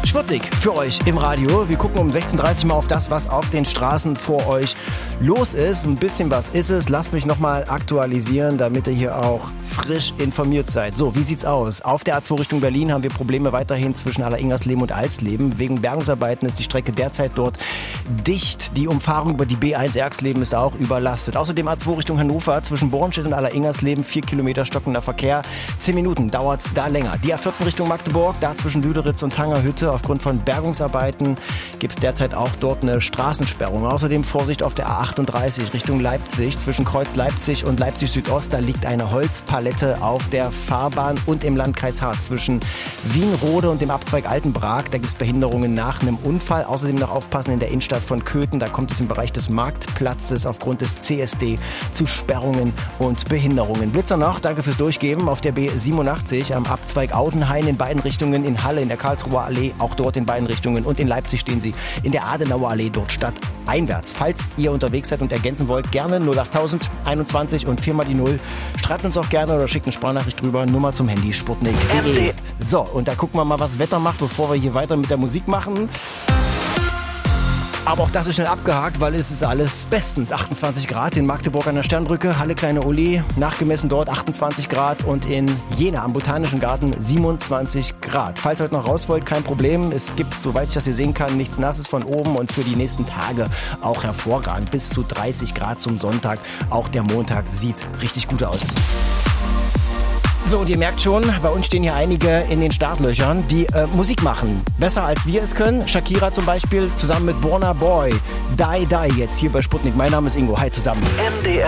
Sputnik für euch im Radio. Wir gucken um 16:30 mal auf das, was auf den Straßen vor euch los ist. Ein bisschen was ist es. Lasst mich nochmal aktualisieren, damit ihr hier auch frisch informiert seid. So, wie sieht's aus? Auf der A2 Richtung Berlin haben wir Probleme weiterhin zwischen Allersingersleben und Alsleben. Wegen Bergungsarbeiten ist die Strecke derzeit dort dicht. Die Umfahrung über die B1 Erxleben ist auch überlastet. Außerdem A2 Richtung Hannover zwischen Bornstedt und Alleringersleben 4 Kilometer stockender Verkehr. 10 Minuten dauert's da länger. Die A14 Richtung Magdeburg, da zwischen Lüderitz und Tangerhütte. Aufgrund von Bergungsarbeiten gibt es derzeit auch dort eine Straßensperrung. Außerdem Vorsicht auf der A38 Richtung Leipzig. Zwischen Kreuz Leipzig und Leipzig Südost, da liegt eine Holzpalette auf der Fahrbahn. Und im Landkreis Harz zwischen Wienrode und dem Abzweig Altenbrak, da gibt es Behinderungen nach einem Unfall. Außerdem noch aufpassen in der Innenstadt von Köthen, da kommt es im Bereich des Marktplatzes aufgrund des CSD zu Sperrungen und Behinderungen. Blitzer noch, danke fürs Durchgeben. Auf der B87 am Abzweig Audenhain in beiden Richtungen, in Halle in der Karlsruher Allee, auch dort in beiden Richtungen, und in Leipzig stehen sie in der Adenauer Allee, dort stadteinwärts. Falls ihr unterwegs seid und ergänzen wollt, gerne 08000 21 und 4 mal die 0. Schreibt uns auch gerne oder schickt eine Sprachnachricht drüber, Nummer zum Handy sputnik.de. So, und da gucken wir mal, was das Wetter macht, bevor wir hier weiter mit der Musik machen. Aber auch das ist schnell abgehakt, weil es ist alles bestens. 28 Grad in Magdeburg an der Sternbrücke, Halle Kleine Uli, nachgemessen dort 28 Grad und in Jena am Botanischen Garten 27 Grad. Falls ihr heute noch raus wollt, kein Problem. Es gibt, soweit ich das hier sehen kann, nichts Nasses von oben und für die nächsten Tage auch hervorragend. Bis zu 30 Grad zum Sonntag. Auch der Montag sieht richtig gut aus. So, und ihr merkt schon, bei uns stehen hier einige in den Startlöchern, die Musik machen. Besser als wir es können. Shakira zum Beispiel, zusammen mit Burna Boy. Die jetzt hier bei Sputnik. Mein Name ist Ingo. Hi zusammen. MDR